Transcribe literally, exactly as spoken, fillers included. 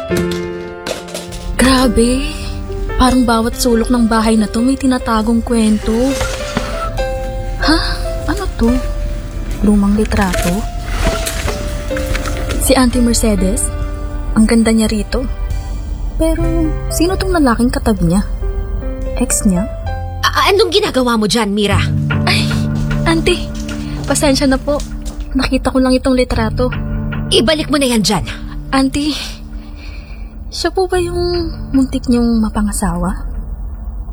Grabe, parang bawat sulok ng bahay na to may tinatagong kwento. Ha? Ano to? Lumang litrato? Si Auntie Mercedes? Ang ganda niya rito. Pero sino tong lalaking katabi niya? Ex niya? A- anong ginagawa mo dyan, Mira? Ay, Auntie, pasensya na po. Nakita ko lang itong litrato. Ibalik mo na yan dyan. Auntie, siya po ba yung muntik niyong mapangasawa?